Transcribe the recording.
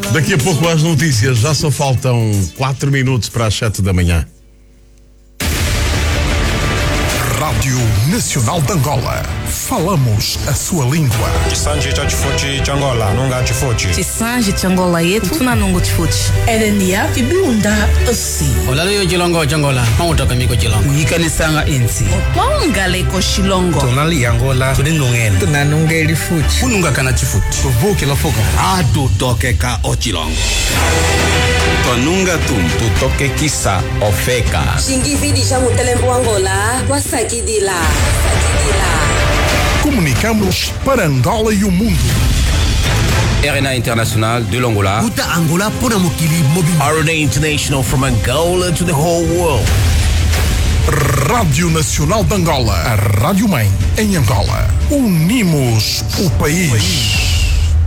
Daqui a pouco as notícias, já só faltam 4 minutos para as 7 da manhã. Rádio Nacional de Angola. Falamos a sua língua. Chisanji cha chifuchi cha Angola, nunga chifuchi. Chisanji cha Angola yetu tuna nungu chifuchi. Erenia vibiunda osi. Olalo yo chilongo cha Angola, mautoka miko chilongo. Yikanisanga ensi. Otwangale ko shilongo. Tonali Angola, tuningongene. Tunanunga elifuchi. Kununga kana chifuchi. Vuki la foka. Atu toke ka ochilongo. Tonunga tu toke kisa ofeka. Shingifidi cha mutelembo Angola, wasakidila. Comunicamos para Angola e o mundo. RNA International de l'Angola. Uta Angola pona mokili mobile. RNA International from Angola to the whole world. Rádio Nacional de Angola. A Rádio Mãe em Angola. Unimos o país.